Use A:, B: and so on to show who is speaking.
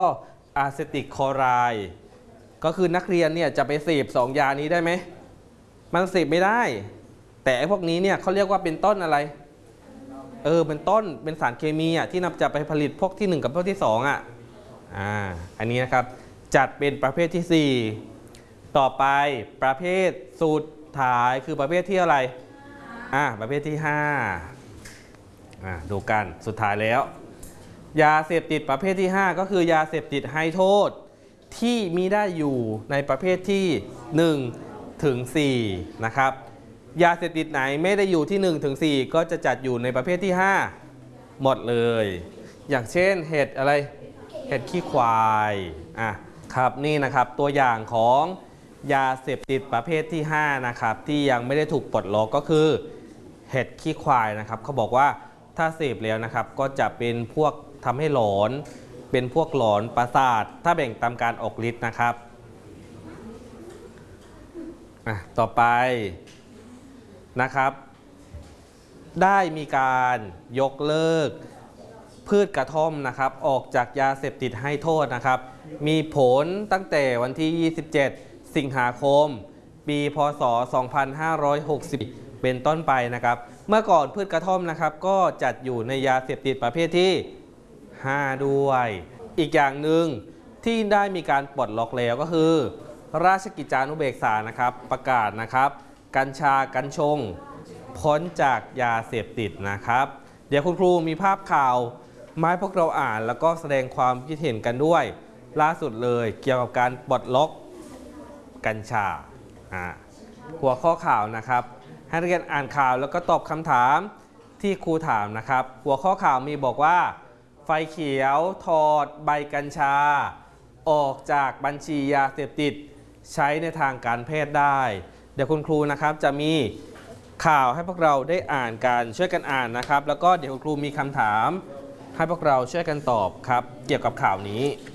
A: ก็อะเซติกคลอไรด์ก็คือนักเรียนเนี่ยจะไปเสพ2ยานี้ได้ไหมมันเสพไม่ได้แต่พวกนี้เนี่ยเขาเรียกว่าเป็นต้นอะไรเป็นต้นเป็นสารเคมีที่นำจะไปผลิตพวกที่1กับพวกที่2อันนี้นะครับจัดเป็นประเภทที่4ต่อไปประเภทสุดท้ายคือประเภทที่อะไรประเภทที่5ดูกันสุดท้ายแล้วยาเสพติดประเภทที่5ก็คือยาเสพติดให้โทษที่มีได้อยู่ในประเภทที่1ถึง4นะครับยาเสพติดไหนไม่ได้อยู่ที่1ถึง4ก็จะจัดอยู่ในประเภทที่5หมดเลยอย่างเช่นเห็ดอะไรเห็ดขี้ควายครับนี่นะครับตัวอย่างของยาเสพติดประเภทที่5นะครับที่ยังไม่ได้ถูกปลดล็อกก็คือเห็ดขี้ควายนะครับเขาบอกว่าถ้าเสพแล้วนะครับก็จะเป็นพวกทำให้หลอนเป็นพวกหลอนประสาทถ้าแบ่งตามการออกฤทธิ์นะครับต่อไปนะครับได้มีการยกเลิกพืชกระท่อมนะครับออกจากยาเสพติดให้โทษนะครับมีผลตั้งแต่วันที่27สิงหาคมปีพ.ศ. 2560เป็นต้นไปนะครับเมื่อก่อนพืชกระท่อมนะครับก็จัดอยู่ในยาเสพติดประเภทที่5ด้วยอีกอย่างหนึ่งที่ได้มีการปลดล็อกแล้วก็คือราชกิจจานุเบกษานะครับประกาศนะครับกัญชากัญชงพ้นจากยาเสพติดนะครับเดี๋ยวคุณครูมีภาพข่าวมาให้พวกเราอ่านแล้วก็แสดงความคิดเห็นกันด้วยล่าสุดเลยเกี่ยวกับการปลดล็อกกัญชาหัวข้อข่าวนะครับให้นักเรียนอ่านข่าวแล้วก็ตอบคำถามที่ครูถามนะครับหัวข้อข่าวมีบอกว่าไฟเขียวถอดใบกัญชาออกจากบัญชียาเสพติดใช้ในทางการแพทย์ได้เดี๋ยวคุณครูนะครับจะมีข่าวให้พวกเราได้อ่านกันช่วยกันอ่านนะครับแล้วก็เดี๋ยวคุณครูมีคำถามให้พวกเราช่วยกันตอบครับเกี่ยวกับข่าวนี้